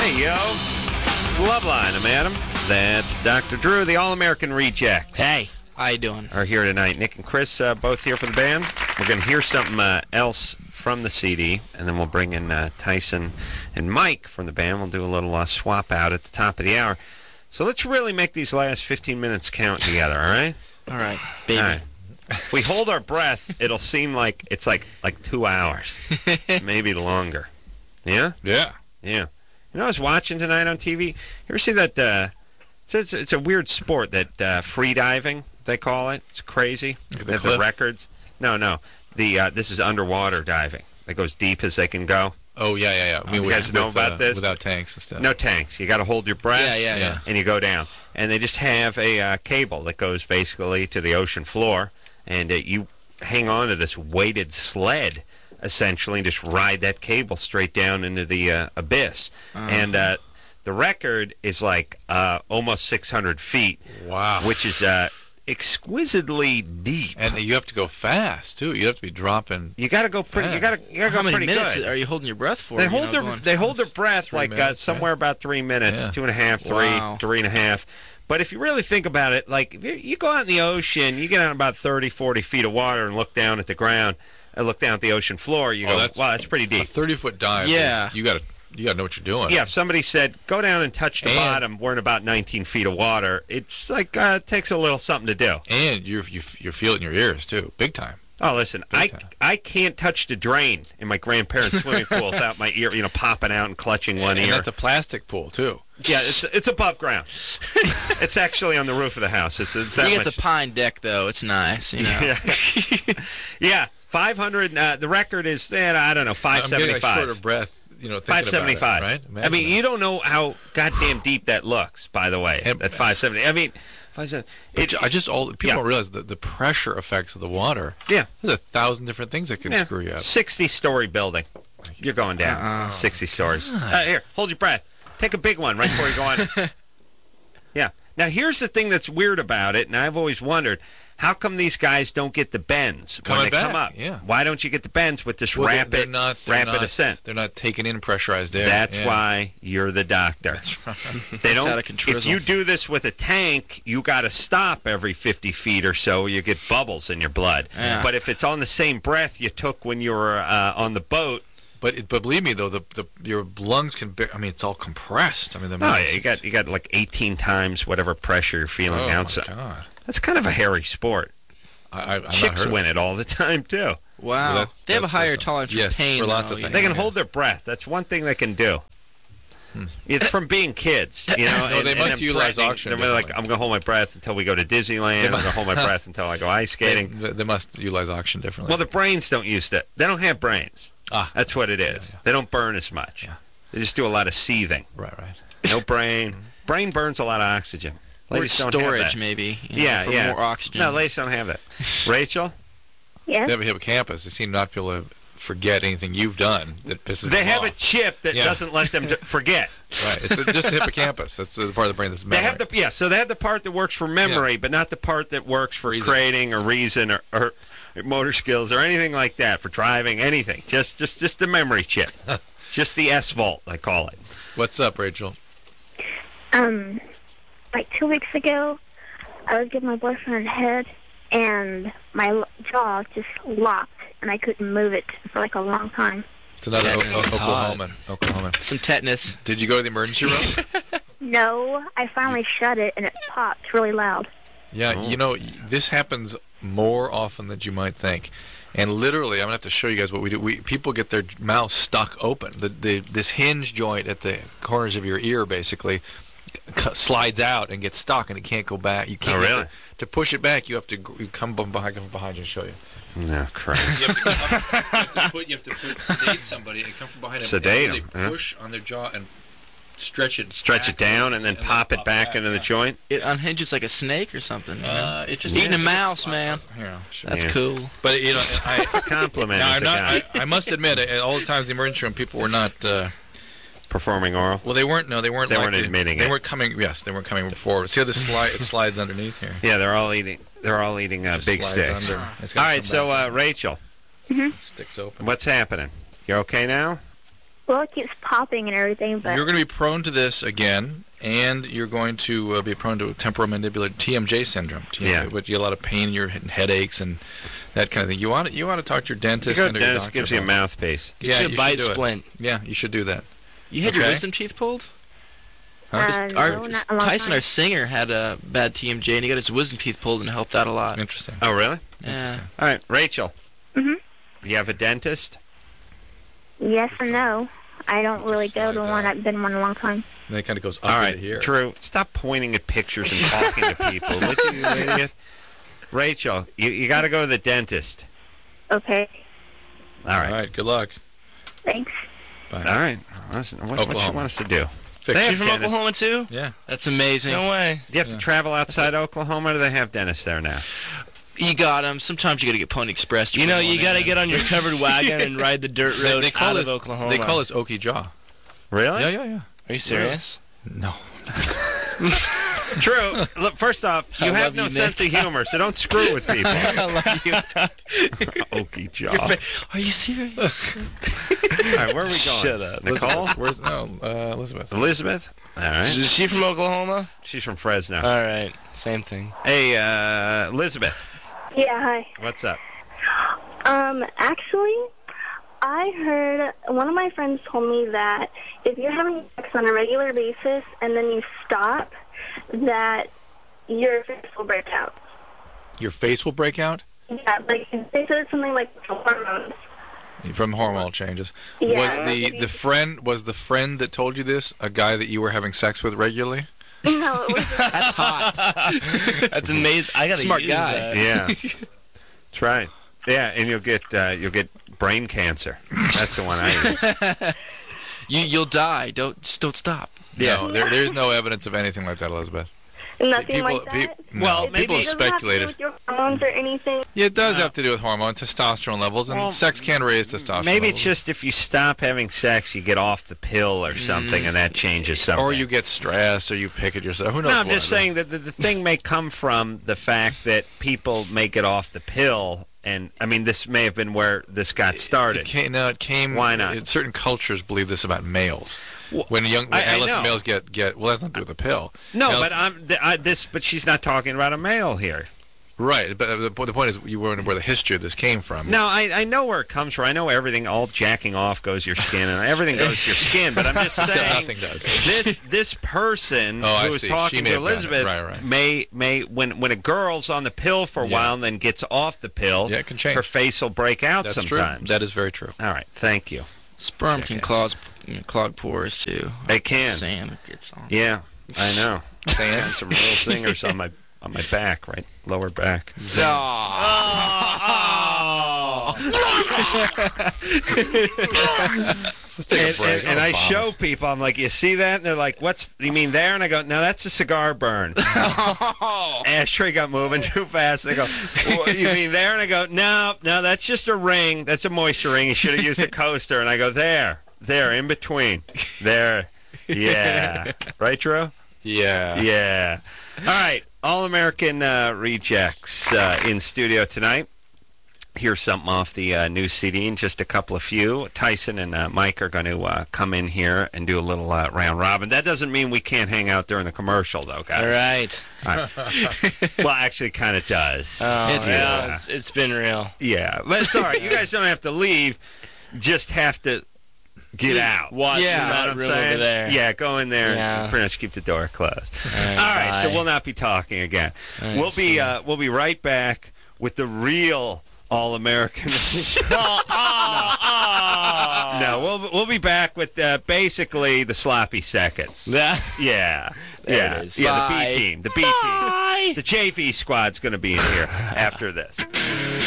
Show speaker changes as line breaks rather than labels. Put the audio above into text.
Hey, yo. It's Loveline. I'm Adam. That's Dr. Drew, the All-American Rejects.
Hey, how you doing?
Are here tonight. Nick and Chris both here for the band. We're going to hear something else from the CD, and then we'll bring in Tyson and Mike from the band. We'll do a little swap out at the top of the hour. So let's really make these last 15 minutes count together, all right?
All right, baby.
All right. If we hold our breath, it'll seem like it's like 2 hours, maybe longer. Yeah?
Yeah.
Yeah. You know, I was watching tonight on TV. You ever see that? It's a weird sport, that free diving, they call it. It's crazy. There's the records. No. This is underwater diving. That goes deep as they can go.
Oh, yeah.
I mean, you guys know about this?
Without tanks and stuff.
No tanks. You got to hold your breath.
Yeah.
And you go down. And they just have a cable that goes basically to the ocean floor, and you hang on to this weighted sled, essentially, and just ride that cable straight down into the abyss. And the record is like almost 600 feet.
Wow.
Which is exquisitely deep.
And you have to go fast, too. You have to be dropping.
You got to go pretty. You got to go
How many
pretty
minutes
good.
are you holding your breath for?
They hold their breath like
minutes,
somewhere about 3 minutes,
Yeah.
2.5, 3,
Wow.
3.5. But if you really think about it, like if you go out in the ocean, you get out about 30, 40 feet of water and look down at the ground, and look down at the ocean floor, you go, wow, that's pretty
A
deep.
30-foot dive.
Yeah.
You got to know what you're doing.
Yeah, if somebody said, go down and touch the
And-
bottom, we're in about 19 feet of water, it's like it takes a little something to do.
And you feel it in your ears, too. Big time.
Oh, listen,
Big time.
I can't touch the drain in my grandparents' swimming pool without my ear, popping out and clutching one
And
ear.
that's a plastic pool, too.
Yeah, it's above ground. It's actually on the roof of the house. It's that
You
much.
get the pine deck, though. It's nice, you know.
Yeah, 500. The record is, I don't know,
I'm getting a
575.
shorter breath, thinking about
575.
it, right?
I
Imagine
mean,
that.
you don't know how goddamn deep that looks, by the way,
And-
at 570. I mean, 570.
People don't realize the pressure effects of the water.
Yeah.
There's 1,000 different things that can screw you up.
60-story building. You're going down. 60 stories. Here, hold your breath. Take a big one right before you go on. Yeah. Now, here's the thing that's weird about it, and I've always wondered, how come these guys don't get the bends when they come up?
Yeah.
Why don't you get the bends with this rapid ascent?
They're not taking in pressurized air.
That's why you're the doctor.
That's right.
They don't.
out of control.
If you do this with a tank, you got to stop every 50 feet or so. You get bubbles in your blood.
Yeah.
But if it's on the same breath you took when you were on the boat,
But believe me though, your lungs can. It's all compressed. I mean,
you got like 18 times whatever pressure you're feeling
Oh
outside.
my God!
That's kind of a hairy sport.
I've not
Chicks
heard
win it all the time too.
Wow.
Well,
they have a
that's
higher
awesome.
tolerance for
Yes,
pain.
for lots
though,
of
you
things.
They
know.
can hold their breath. That's one thing they can do. It's from being kids,
No, they must
them
utilize
threatening-
oxygen
They're like,
differently.
I'm going to hold my breath until we go to Disneyland. I'm going to hold my breath until I go ice skating.
They must utilize oxygen differently.
Well, the brains don't use that. They don't have brains. That's what it is.
Yeah.
They don't burn as much.
Yeah.
They just do a lot of seething.
right.
No brain. Brain burns a lot of oxygen.
Or
Ladies don't
storage,
have that.
maybe. For more oxygen.
No, ladies don't have that. Rachel?
Yes.
They have a hippocampus. They seem not to be able to forget anything you've done that pisses
They
them
have a
off.
chip that
Yeah.
doesn't let them forget.
Right. It's just a hippocampus. That's the part of the brain that's memory.
They have so they have the part that works for memory, but not the part that works for
Reason.
creating or reason or motor skills or anything like that, for driving, anything. Just the memory chip. Just the S-Vault, I call it.
What's up, Rachel?
Like 2 weeks ago, I was giving my boyfriend a head, and my jaw just locked, and I couldn't move it for like a long time.
It's another
It's
Oklahoman.
Some tetanus.
Did you go to the emergency room?
No, I finally shut it, and it popped really loud.
Yeah,
Oh.
this happens more often than you might think. And literally, I'm going to have to show you guys what we do. People get their mouths stuck open. This hinge joint at the corners of your ear, basically, slides out and gets stuck, and it can't go back. You can't.
Oh, really?
To push it back, you come behind you and show you.
No, Christ.
You have to sedate somebody and come from behind them.
Sedate
and
them,
really
yeah.
push on their jaw and stretch it.
Stretch it down and then pop it back into the joint.
It unhinges like a snake or something. You know?
It just
Eating a mouse, man.
Here, I'll show
That's
Yeah.
cool.
But
It's a compliment
Now,
as a guy.
I must admit, at all the times in the emergency room, people were not.
Performing oral.
Well, they weren't. No, they weren't.
They weren't
likely-
admitting
They
it.
weren't coming. Yes, they weren't coming forward. See how this it slides underneath here.
Yeah, they're all eating
Just
big
slides
sticks.
under. It's
All
gotta
right,
come
so
back.
Rachel,
It sticks open.
what's happening? You okay now?
Well, it keeps popping and everything, but...
You're going to be prone to this again, and you're going to be prone to temporomandibular TMJ syndrome. Which you get a lot of pain in your headaches and that kind of thing. You ought to talk to your dentist.
The dentist gives you a mouthpiece.
Yeah, you bite splint.
Yeah, you should do that.
You had your wisdom teeth pulled?
No,
Tyson, our singer, had a bad TMJ, and he got his wisdom teeth pulled, and it helped out a lot.
Interesting.
Oh, really?
Yeah.
All right, Rachel.
Mm-hmm.
You have a dentist?
Yes and no. I don't really go to one. I've been one a long time.
And it kind of goes up
All right,
here.
Drew, stop pointing at pictures and talking to people. Would you idiot? Rachel, you got to go to the dentist.
Okay.
All right.
All right, good luck.
Thanks.
Bye.
All right. Listen, what you want us to do?
You're from Oklahoma, too?
Yeah.
That's amazing.
No way.
Do you have to travel outside Oklahoma, or do they have dentists there now?
You got them. Sometimes you got to get Pony Express.
You know, you got to get on your covered wagon and ride the dirt road out of Oklahoma.
They call us Okie Jaw.
Really?
Yeah.
Are you serious?
No.
True. Look, first off, you have no sense of humor, so don't screw with people.
I love you.
Okie Jaw.
Are you serious?
All right, where are we going?
Shut up.
Nicole?
Elizabeth.
Elizabeth? All right.
Is she from Oklahoma?
She's from Fresno.
All right. Same thing.
Hey, Elizabeth.
Yeah, hi.
What's up?
Actually, I heard one of my friends told me that if you're having sex on a regular basis and then you stop, that your face will break out.
Your face will break out?
Yeah, like they said it's something like hormones.
From hormonal changes.
Yeah,
Was the friend that told you this a guy that you were having sex with regularly?
No, it was
That's hot.
That's amazing. I got a
Smart
use
guy.
that.
Yeah. That's right. Yeah, and you'll get brain cancer. That's the one I use.
You'll die. Just don't stop.
No, there's no evidence of anything like that, Elizabeth.
nothing like that.
Well, maybe
people have speculated.
It doesn't have to do with your hormones or anything.
Yeah, it does have to do with hormone, testosterone levels, and sex can raise testosterone
Maybe
levels.
it's just if you stop having sex, you get off the pill or something, and that changes something.
Or you get stressed, or you pick at yourself. Who knows?
No, I'm just saying that the thing may come from the fact that people may get off the pill, and I mean, this may have been where this got started.
It came.
Why not?
Certain cultures believe this about males.
Well,
When
I
adolescent
know.
males get well, that's not to do with the pill.
No,
Males-
but she's not talking about a male here.
Right, but the point is, you wonder where the history of this came from.
No, I know where it comes from. I know everything, all jacking off goes your skin, and everything goes to your skin. But I'm just saying,
nothing does.
this person
I
who was
see.
talking
She may
to
have done it.
Elizabeth
Right.
may when a girl's on the pill for a while and then gets off the pill,
Yeah, it can change.
her face will break out
That's
sometimes.
true. That is very true.
All right, thank you.
Sperm can clog pores too.
They can.
Sand gets on.
Yeah, I know.
Sand?
Got some real singers on my back, right, lower back.
Let's take a break.
And I show people, I'm like, you see that? And they're like, you mean there? And I go, no, that's a cigar burn. Ashtray got moving too fast. They go, well, you mean there? And I go, no, that's just a ring. That's a moisture ring. You should have used a coaster. And I go, there, in between. There. Yeah. Right, Drew?
Yeah.
Yeah. All right. All-American Rejects in studio tonight. Here's something off the new CD in just a couple of few. Tyson and Mike are going to come in here and do a little round robin. That doesn't mean we can't hang out during the commercial, though, guys.
All right.
Well, actually, kind of does.
Oh,
It's
yeah, it's been real.
Yeah, but it's all right. You guys don't have to leave. Just have to get out.
Watch that room over there.
Yeah, go in there
Yeah.
and pretty much keep the door closed.
All right,
All right, so
bye.
we'll not be talking again.
All right,
We'll be right back with the real All-American. No, we'll be back with basically the sloppy seconds.
Yeah.
Yeah.
There it is.
Yeah,
Bye.
the B team. The JV squad's going to be in here after this.